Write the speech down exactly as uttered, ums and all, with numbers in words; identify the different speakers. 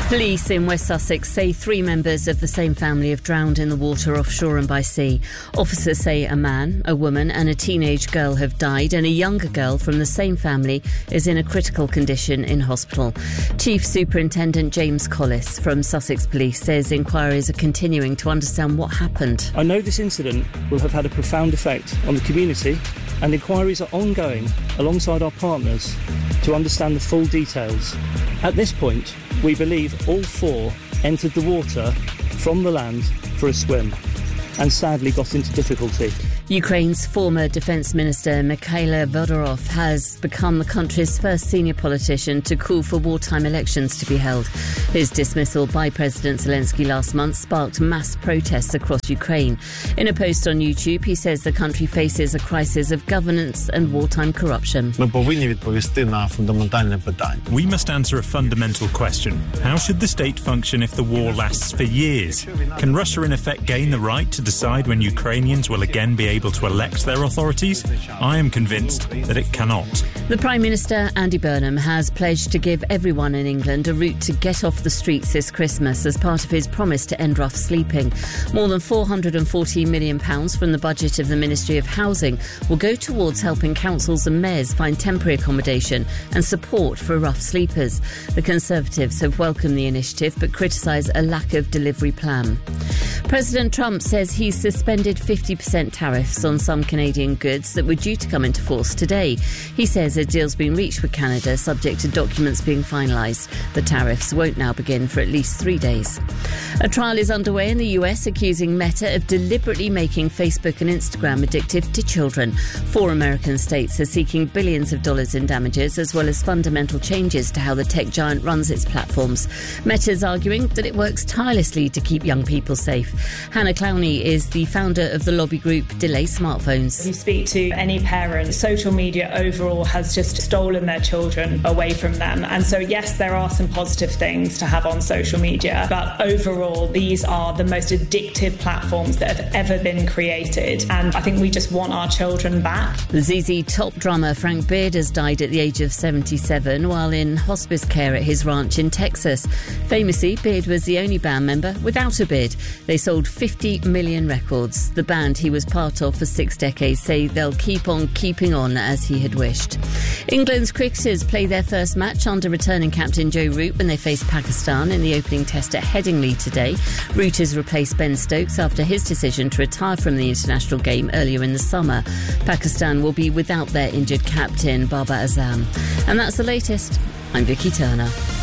Speaker 1: Police in West Sussex say three members of the same family have drowned in the water off Shoreham by Sea. Officers say a man, a woman and a teenage girl have died, and a younger girl from the same family is in a critical condition in hospital. Chief Superintendent James Collis from Sussex Police says inquiries are continuing to understand what happened.
Speaker 2: I know this incident will have had a profound effect on the community, and inquiries are ongoing alongside our partners to understand the full details. At this point, we believe all four entered the water from the land for a swim and sadly got into difficulty.
Speaker 1: Ukraine's former Defence Minister Mikhailo Fedorov has become the country's first senior politician to call for wartime elections to be held. His dismissal by President Zelensky last month sparked mass protests across Ukraine. In a post on YouTube, he says the country faces a crisis of governance and wartime corruption.
Speaker 3: We
Speaker 4: must answer a fundamental question. How should the state function if the war lasts for years? Can Russia in effect gain the right to decide when Ukrainians will again be able to elect their authorities? I am convinced that it cannot.
Speaker 1: The Prime Minister, Andy Burnham, has pledged to give everyone in England a route to get off the streets this Christmas as part of his promise to end rough sleeping. More than four hundred forty million pounds from the budget of the Ministry of Housing will go towards helping councils and mayors find temporary accommodation and support for rough sleepers. The Conservatives have welcomed the initiative but criticise a lack of delivery plan. President Trump says he's suspended fifty percent tariffs on some Canadian goods that were due to come into force today. He says a deal's been reached with Canada subject to documents being finalised. The tariffs won't now begin for at least three days. A trial is underway in the U S accusing Meta of deliberately making Facebook and Instagram addictive to children. Four American states are seeking billions of dollars in damages as well as fundamental changes to how the tech giant runs its platforms. Meta's arguing that it works tirelessly to keep young people safe. Hannah Clowney is the founder of the lobby group Delay Smartphones.
Speaker 5: If you speak to any parent, social media overall has just stolen their children away from them. And so, yes, there are some positive things to have on social media, but overall, these are the most addictive platforms that have ever been created. And I think we just want our children back.
Speaker 1: The Z Z Top drummer Frank Beard has died at the age of seventy-seven while in hospice care at his ranch in Texas. Famously, Beard was the only band member without a beard. They sold fifty million records. The band he was part of for six decades say they'll keep on keeping on as he had wished. England's cricketers play their first match under returning captain Joe Root when they face Pakistan in the opening test at Headingley today. Root has replaced Ben Stokes after his decision to retire from the international game earlier in the summer. Pakistan will be without their injured captain Babar Azam. And that's the latest. I'm Vicky Turner.